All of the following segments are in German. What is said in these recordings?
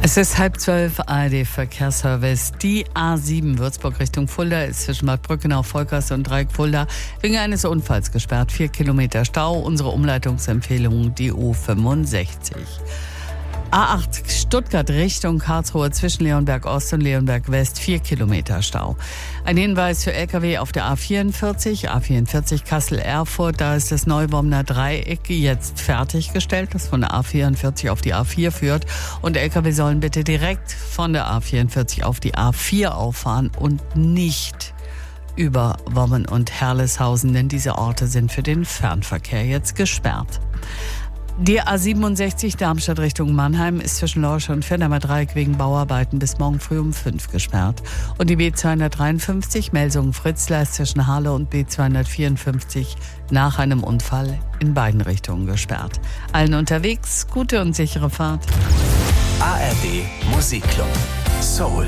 Es ist 11:30, ARD Verkehrsservice. Die A7 Würzburg Richtung Fulda ist zwischen Bad Brückenau, Volkers und Dreieck Fulda wegen eines Unfalls gesperrt. 4 Kilometer Stau. Unsere Umleitungsempfehlung die U65. A8 Stuttgart Richtung Karlsruhe zwischen Leonberg Ost und Leonberg West 4 Kilometer Stau. Ein Hinweis für Lkw auf der A44 Kassel-Erfurt. Da ist das Neubomner Dreieck jetzt fertiggestellt, das von der A44 auf die A4 führt. Und Lkw sollen bitte direkt von der A44 auf die A4 auffahren und nicht über Wommen und Herleshausen, denn diese Orte sind für den Fernverkehr jetzt gesperrt. Die A67 Darmstadt Richtung Mannheim ist zwischen Lorsch und Fennermer Dreieck wegen Bauarbeiten bis morgen früh um 5 gesperrt. Und die B253 Melsungen-Fritzlar ist zwischen Halle und B254 nach einem Unfall in beiden Richtungen gesperrt. Allen unterwegs gute und sichere Fahrt. ARD Musikclub Soul.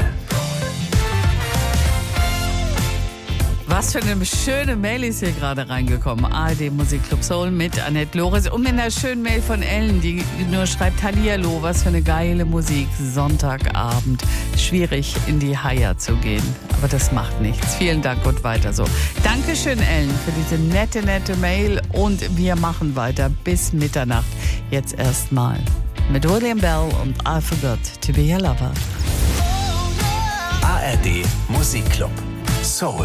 Was für eine schöne Mail ist hier gerade reingekommen. ARD Musikclub Soul mit Annette Loris und mit einer schönen Mail von Ellen, die nur schreibt: Hallihallo, was für eine geile Musik. Sonntagabend. Schwierig in die Haia zu gehen. Aber das macht nichts. Vielen Dank und weiter so. Dankeschön, Ellen, für diese nette Mail. Und wir machen weiter bis Mitternacht. Jetzt erstmal mit William Bell und I Forgot to Be Your Lover. ARD Musikclub Soul.